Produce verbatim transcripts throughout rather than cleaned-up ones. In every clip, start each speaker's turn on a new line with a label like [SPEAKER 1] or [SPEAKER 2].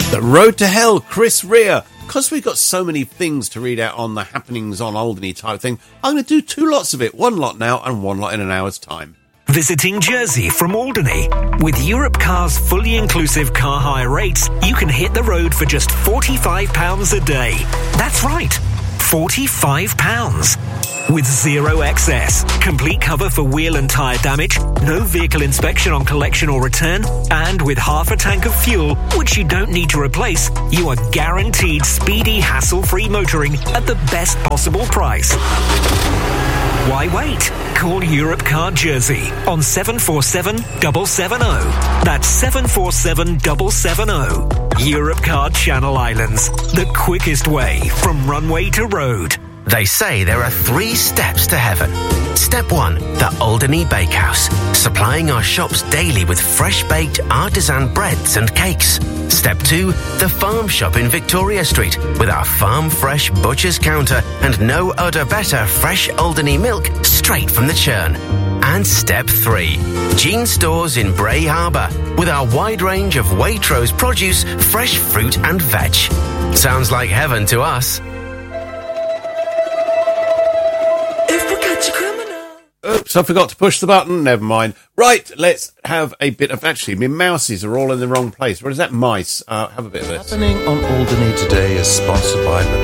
[SPEAKER 1] The Road to Hell, Chris Rea. Because we've got so many things to read out on the happenings on Alderney type thing, I'm going to do two lots of it. One lot now and one lot in an hour's time.
[SPEAKER 2] Visiting Jersey from Alderney. With Europe Car's fully inclusive car hire rates, you can hit the road for just forty-five pounds a day. That's right, forty-five pounds. With zero excess, complete cover for wheel and tyre damage, no vehicle inspection on collection or return, and with half a tank of fuel, which you don't need to replace, you are guaranteed speedy, hassle-free motoring at the best possible price. Why wait? Call Europe Car Jersey on seven four seven, seven seven zero. That's seven four seven, seven seven zero. Europe Car Channel Islands, the quickest way from runway to road.
[SPEAKER 3] They say there are three steps to heaven. Step one, the Alderney Bakehouse, supplying our shops daily with fresh-baked artisan breads and cakes. Step two, the Farm Shop in Victoria Street, with our farm-fresh butcher's counter and no odor better fresh Alderney milk straight from the churn. And step three, Jean Stores in Bray Harbour, with our wide range of Waitrose produce, fresh fruit and veg. Sounds like heaven to us.
[SPEAKER 1] Oops, I forgot to push the button. Never mind. Right, let's have a bit of... Actually, my mouses are all in the wrong place. What is that? Mice. Uh, have a bit of this.
[SPEAKER 4] Happening on Alderney today is sponsored by Le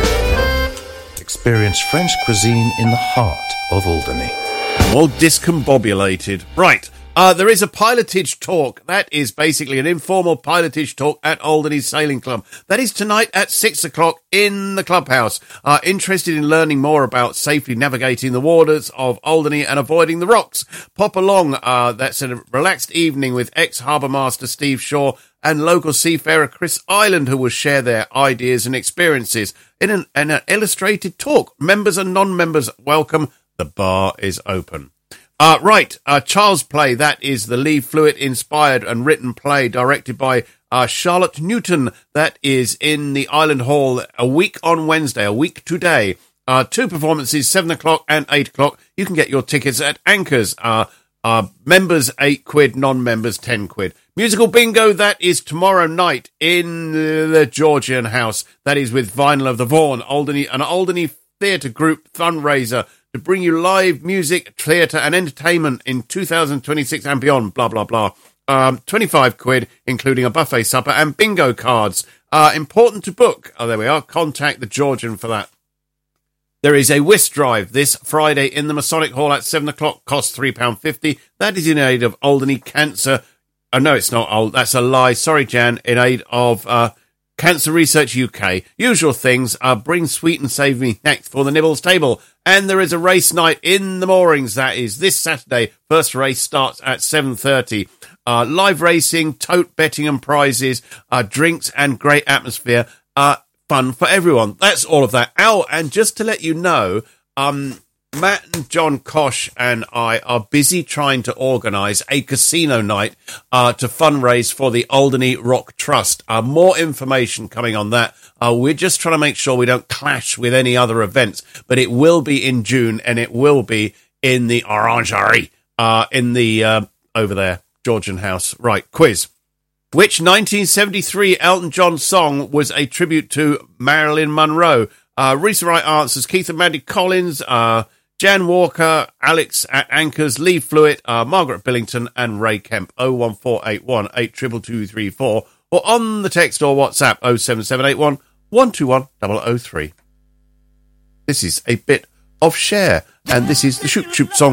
[SPEAKER 4] Pesquet. Experience French cuisine in the heart of Alderney.
[SPEAKER 1] I'm all discombobulated. Right. Uh, there is a pilotage talk. That is basically an informal pilotage talk at Alderney Sailing Club. That is tonight at six o'clock in the clubhouse. Uh, interested in learning more about safely navigating the waters of Alderney and avoiding the rocks? Pop along. Uh, that's a relaxed evening with ex-harbour master Steve Shaw and local seafarer Chris Island, who will share their ideas and experiences in an, in an illustrated talk. Members and non-members welcome. The bar is open. Uh, right, uh, Child's Play, that is the Lee Fluitt-inspired and written play directed by uh, Charlotte Newton. That is in the Island Hall a week on Wednesday, a week today. Uh, two performances, seven o'clock and eight o'clock. You can get your tickets at Anchors. Uh, uh, members, eight quid, non-members, ten quid. Musical Bingo, that is tomorrow night in the Georgian House. That is with Vinyl of the Vaughan, Alderney, an Alderney Theatre Group fundraiser to bring you live music, theatre and entertainment in two thousand twenty-six and beyond, blah, blah, blah. Um, twenty-five quid, including a buffet supper and bingo cards. Uh, important to book. Oh, there we are. Contact the Georgian for that. There is a whist drive this Friday in the Masonic Hall at seven o'clock, costs three pounds fifty. That is in aid of Alderney Cancer. Oh, no, it's not old. That's a lie. Sorry, Jan. In aid of uh, Cancer Research U K. Usual things are bring sweet and savoury snacks for the Nibbles table. And there is a race night in the moorings. That is this Saturday. First race starts at seven thirty. Uh, live racing, tote betting and prizes, uh, drinks and great atmosphere. Uh, fun for everyone. That's all of that. Oh, and just to let you know, um, Matt and John Kosh and I are busy trying to organise a casino night uh, to fundraise for the Alderney Rock Trust. Uh, more information coming on that. Uh, we're just trying to make sure we don't clash with any other events, but it will be in June and it will be in the Orangerie, uh, in the, uh, over there, Georgian House. Right, quiz. Which nineteen seventy-three Elton John song was a tribute to Marilyn Monroe? Uh, recent right answers, Keith and Mandy Collins, uh, Jan Walker, Alex at Anchors, Lee Fluitt, uh, Margaret Billington and Ray Kemp. oh one four eight one, eight two two two three four or on the text or WhatsApp oh seven seven eight one, one two one oh oh three. This is a bit of Cher, and this is the Shoop Shoop song.